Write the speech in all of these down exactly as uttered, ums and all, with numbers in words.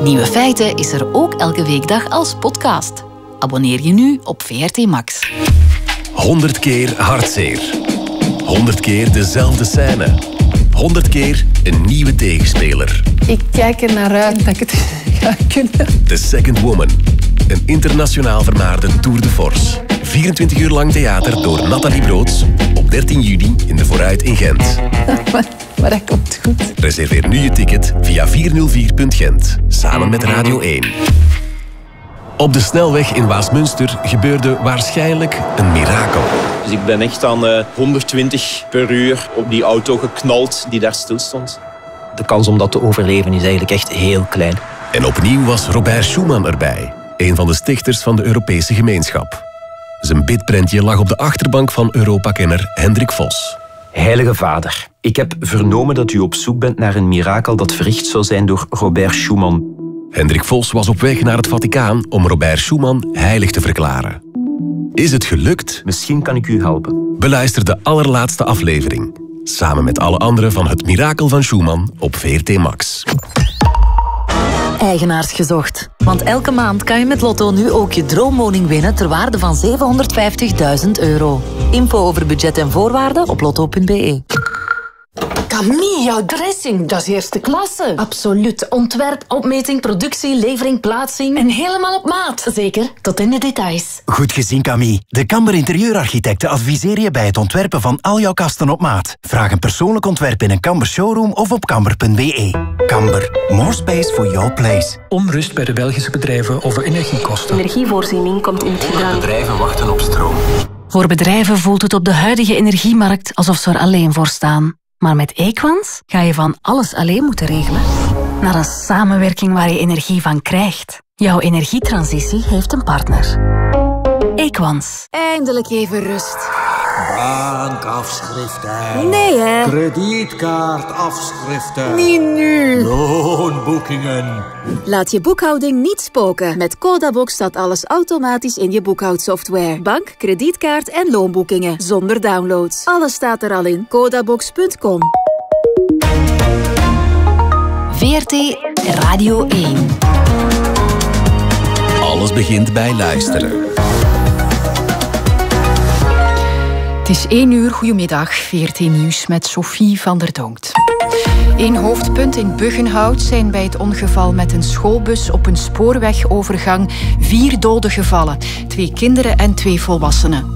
Nieuwe Feiten is er ook elke weekdag als podcast. Abonneer je nu op V R T Max. honderd keer hartzeer. honderd keer dezelfde scène. honderd keer een nieuwe tegenspeler. Ik kijk er naar uit dat ik het ga kunnen. The Second Woman. Een internationaal vermaarde tour de force. vierentwintig uur lang theater door Nathalie Broods. Op dertien juni in de Vooruit in Gent. maar, maar dat komt goed. Reserveer nu je ticket via vierhonderdvier punt gent. Samen met Radio één. Op de snelweg in Waasmunster gebeurde waarschijnlijk een mirakel. Dus ik ben echt aan uh, honderdtwintig per uur op die auto geknald die daar stil stond. De kans om dat te overleven is eigenlijk echt heel klein. En opnieuw was Robert Schuman erbij. Een van de stichters van de Europese gemeenschap. Zijn bidprentje lag op de achterbank van Europa-kenner Hendrik Vos. Heilige Vader, ik heb vernomen dat u op zoek bent naar een mirakel dat verricht zou zijn door Robert Schuman. Hendrik Vos was op weg naar het Vaticaan om Robert Schuman heilig te verklaren. Is het gelukt? Misschien kan ik u helpen. Beluister de allerlaatste aflevering. Samen met alle anderen van Het Mirakel van Schuman op V R T Max. Eigenaars gezocht. Want elke maand kan je met Lotto nu ook je droomwoning winnen ter waarde van zevenhonderdvijftigduizend euro. Info over budget en voorwaarden op lotto punt b e. Camille, jouw dressing, dat is eerste klasse. Absoluut. Ontwerp, opmeting, productie, levering, plaatsing. En helemaal op maat. Zeker, tot in de details. Goed gezien, Camille. De Kamber Interieurarchitecten adviseren je bij het ontwerpen van al jouw kasten op maat. Vraag een persoonlijk ontwerp in een Kamber showroom of op kamber punt b e. Kamber, more space for your place. Onrust bij de Belgische bedrijven over energiekosten. Energievoorziening komt in het gedrang. Bedrijven wachten op stroom. Voor bedrijven voelt het op de huidige energiemarkt alsof ze er alleen voor staan. Maar met Equans ga je van alles alleen moeten regelen naar een samenwerking waar je energie van krijgt. Jouw energietransitie heeft een partner. Equans. Eindelijk even rust. Bankafschriften. Nee, hè? Kredietkaartafschriften. Niet nu. Loonboekingen. Laat je boekhouding niet spoken. Met Codabox staat alles automatisch in je boekhoudsoftware. Bank, kredietkaart en loonboekingen. Zonder downloads. Alles staat er al in. Codabox punt com. V R T Radio één. Alles begint bij luisteren. Het is één uur, goedemiddag, V R T Nieuws met Sophie van der Donkt. Eén hoofdpunt in Buggenhout zijn bij het ongeval met een schoolbus op een spoorwegovergang vier doden gevallen. Twee kinderen en twee volwassenen.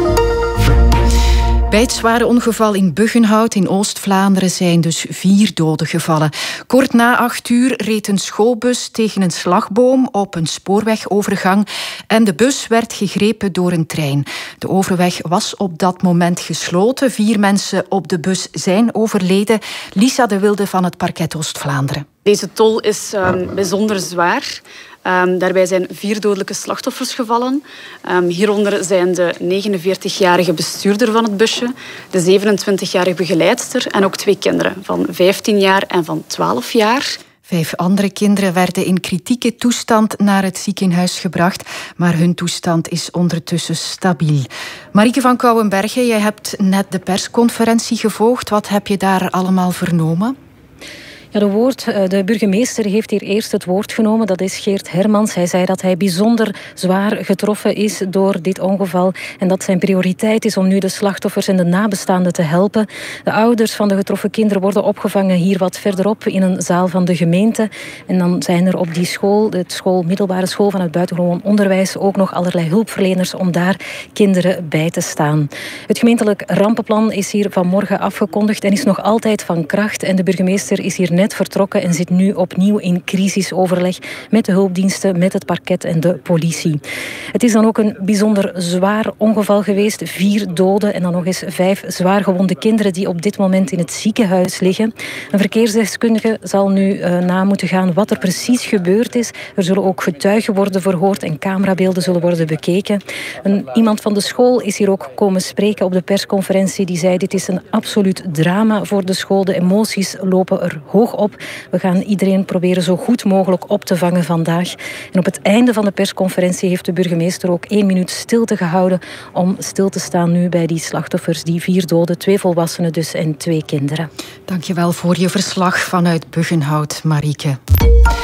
Bij het zware ongeval in Buggenhout in Oost-Vlaanderen zijn dus vier doden gevallen. Kort na acht uur reed een schoolbus tegen een slagboom op een spoorwegovergang en de bus werd gegrepen door een trein. De overweg was op dat moment gesloten. Vier mensen op de bus zijn overleden. Lisa de Wilde van het Parket Oost-Vlaanderen. Deze tol is um, bijzonder zwaar. Um, daarbij zijn vier dodelijke slachtoffers gevallen. Um, hieronder zijn de negenenveertigjarige bestuurder van het busje, de zevenentwintigjarige begeleidster en ook twee kinderen van vijftien jaar en van twaalf jaar. Vijf andere kinderen werden in kritieke toestand naar het ziekenhuis gebracht, maar hun toestand is ondertussen stabiel. Marieke van Kouwenbergen, jij hebt net de persconferentie gevolgd. Wat heb je daar allemaal vernomen? Ja, de, woord, de burgemeester heeft hier eerst het woord genomen. Dat is Geert Hermans. Hij zei dat hij bijzonder zwaar getroffen is door dit ongeval. En dat zijn prioriteit is om nu de slachtoffers en de nabestaanden te helpen. De ouders van de getroffen kinderen worden opgevangen hier wat verderop in een zaal van de gemeente. En dan zijn er op die school, de school, middelbare school van het buitengewoon onderwijs, ook nog allerlei hulpverleners om daar kinderen bij te staan. Het gemeentelijk rampenplan is hier vanmorgen afgekondigd en is nog altijd van kracht. En de burgemeester is hier net net vertrokken en zit nu opnieuw in crisisoverleg met de hulpdiensten, met het parket en de politie. Het is dan ook een bijzonder zwaar ongeval geweest. Vier doden en dan nog eens vijf zwaargewonde kinderen die op dit moment in het ziekenhuis liggen. Een verkeersdeskundige zal nu uh, na moeten gaan wat er precies gebeurd is. Er zullen ook getuigen worden verhoord en camerabeelden zullen worden bekeken. Een, iemand van de school is hier ook komen spreken op de persconferentie. Die zei: dit is een absoluut drama voor de school. De emoties lopen er hoog op. We gaan iedereen proberen zo goed mogelijk op te vangen vandaag. En op het einde van de persconferentie heeft de burgemeester ook één minuut stilte gehouden om stil te staan nu bij die slachtoffers, die vier doden, twee volwassenen dus en twee kinderen. Dankjewel voor je verslag vanuit Buggenhout, Marieke.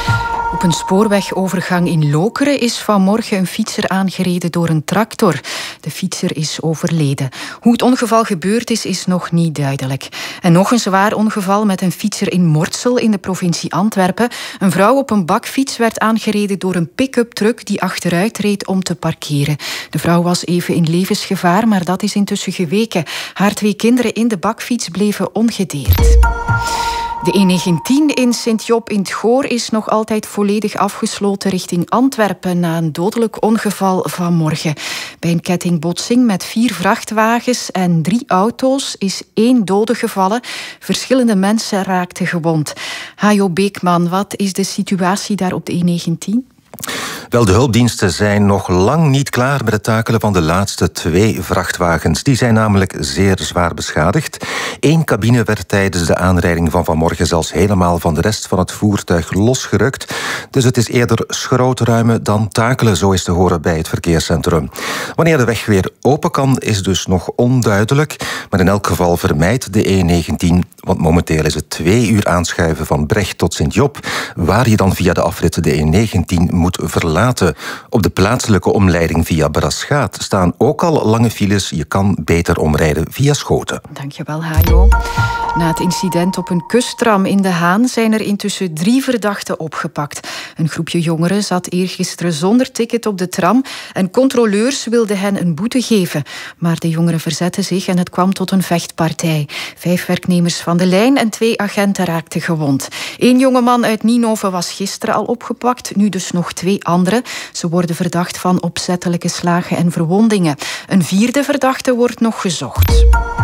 Op een spoorwegovergang in Lokeren is vanmorgen een fietser aangereden door een tractor. De fietser is overleden. Hoe het ongeval gebeurd is, is nog niet duidelijk. En nog een zwaar ongeval met een fietser in Mortsel in de provincie Antwerpen. Een vrouw op een bakfiets werd aangereden door een pick-up truck die achteruit reed om te parkeren. De vrouw was even in levensgevaar, maar dat is intussen geweken. Haar twee kinderen in de bakfiets bleven ongedeerd. De E negentien in Sint-Job in het Goor is nog altijd volledig afgesloten richting Antwerpen na een dodelijk ongeval vanmorgen. Bij een kettingbotsing met vier vrachtwagens en drie auto's is één dode gevallen. Verschillende mensen raakten gewond. Hajo Beekman, wat is de situatie daar op de E negentien? Wel, de hulpdiensten zijn nog lang niet klaar met het takelen van de laatste twee vrachtwagens. Die zijn namelijk zeer zwaar beschadigd. Eén cabine werd tijdens de aanrijding van vanmorgen zelfs helemaal van de rest van het voertuig losgerukt. Dus het is eerder schrootruimen dan takelen, zo is te horen bij het verkeerscentrum. Wanneer de weg weer open kan, is dus nog onduidelijk. Maar in elk geval vermijdt de E negentien, want momenteel is het twee uur aanschuiven van Brecht tot Sint-Job, waar je dan via de afrit de E negentien moet verlaten. Op de plaatselijke omleiding via Braschaat staan ook al lange files. Je kan beter omrijden via Schoten. Dankjewel, Hajo. Na het incident op een kusttram in De Haan zijn er intussen drie verdachten opgepakt. Een groepje jongeren zat eergisteren zonder ticket op de tram en controleurs wilden hen een boete geven. Maar de jongeren verzetten zich en het kwam tot een vechtpartij. Vijf werknemers van de lijn en twee agenten raakten gewond. Eén jongeman uit Ninove was gisteren al opgepakt, nu dus nog twee anderen. Ze worden verdacht van opzettelijke slagen en verwondingen. Een vierde verdachte wordt nog gezocht.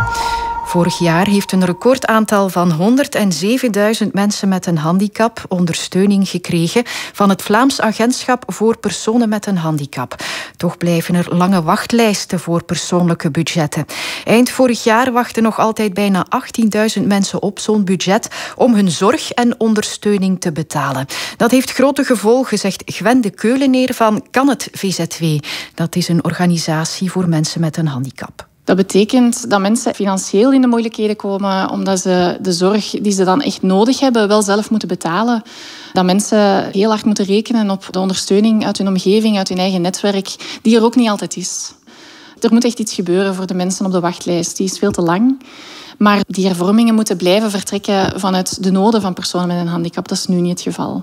Vorig jaar heeft een recordaantal van honderdzevenduizend mensen met een handicap ondersteuning gekregen van het Vlaams Agentschap voor Personen met een Handicap. Toch blijven er lange wachtlijsten voor persoonlijke budgetten. Eind vorig jaar wachten nog altijd bijna achttienduizend mensen op zo'n budget om hun zorg en ondersteuning te betalen. Dat heeft grote gevolgen, zegt Gwen de Keuleneer van Kan het V Z W. Dat is een organisatie voor mensen met een handicap. Dat betekent dat mensen financieel in de moeilijkheden komen omdat ze de zorg die ze dan echt nodig hebben wel zelf moeten betalen. Dat mensen heel hard moeten rekenen op de ondersteuning uit hun omgeving, uit hun eigen netwerk, die er ook niet altijd is. Er moet echt iets gebeuren voor de mensen op de wachtlijst. Die is veel te lang. Maar die hervormingen moeten blijven vertrekken vanuit de noden van personen met een handicap. Dat is nu niet het geval.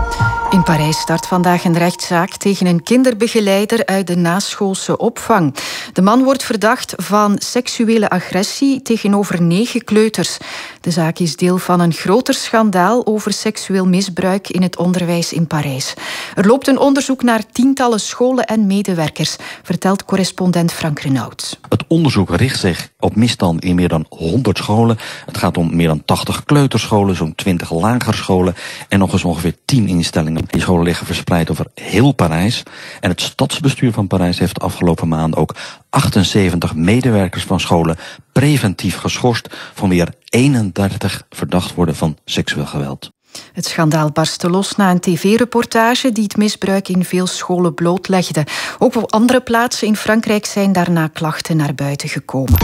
In Parijs start vandaag een rechtszaak tegen een kinderbegeleider uit de naschoolse opvang. De man wordt verdacht van seksuele agressie tegenover negen kleuters. De zaak is deel van een groter schandaal over seksueel misbruik in het onderwijs in Parijs. Er loopt een onderzoek naar tientallen scholen en medewerkers, vertelt correspondent Frank Renaud. Het onderzoek richt zich op misstanden in meer dan honderd scholen. Het gaat om meer dan tachtig kleuterscholen, zo'n twintig lagere scholen en nog eens ongeveer tien instellingen. Die scholen liggen verspreid over heel Parijs. En het stadsbestuur van Parijs heeft de afgelopen maanden ook achtenzeventig medewerkers van scholen preventief geschorst, van wie er eenendertig verdacht worden van seksueel geweld. Het schandaal barstte los na een tv-reportage die het misbruik in veel scholen blootlegde. Ook op andere plaatsen in Frankrijk zijn daarna klachten naar buiten gekomen.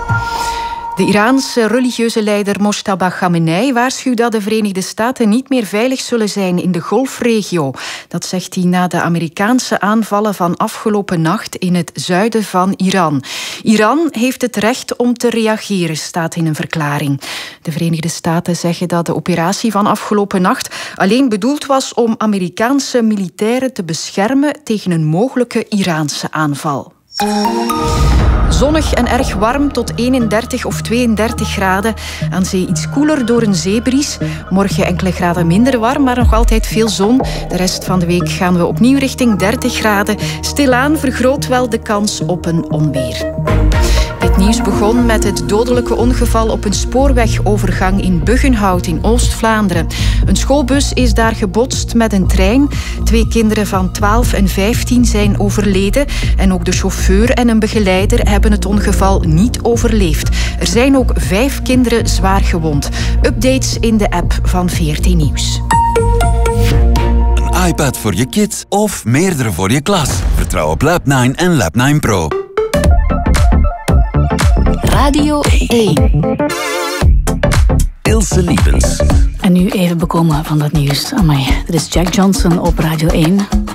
De Iraanse religieuze leider Mojtaba Khamenei waarschuwt dat de Verenigde Staten niet meer veilig zullen zijn in de Golfregio. Dat zegt hij na de Amerikaanse aanvallen van afgelopen nacht in het zuiden van Iran. Iran heeft het recht om te reageren, staat in een verklaring. De Verenigde Staten zeggen dat de operatie van afgelopen nacht alleen bedoeld was om Amerikaanse militairen te beschermen tegen een mogelijke Iraanse aanval. Zonnig en erg warm tot eenendertig of tweeëndertig graden. Aan zee iets koeler door een zeebries. Morgen enkele graden minder warm, maar nog altijd veel zon. De rest van de week gaan we opnieuw richting dertig graden. Stilaan vergroot wel de kans op een onweer. Het nieuws begon met het dodelijke ongeval op een spoorwegovergang in Buggenhout in Oost-Vlaanderen. Een schoolbus is daar gebotst met een trein. Twee kinderen van twaalf en vijftien zijn overleden. En ook de chauffeur en een begeleider hebben het ongeval niet overleefd. Er zijn ook vijf kinderen zwaar gewond. Updates in de app van V R T Nieuws. Een iPad voor je kids of meerdere voor je klas. Vertrouw op Lab negen en Lab negen Pro. Radio één. Ilse Lievens. En nu even bekomen van dat nieuws. Amai, dit is Jack Johnson op Radio één.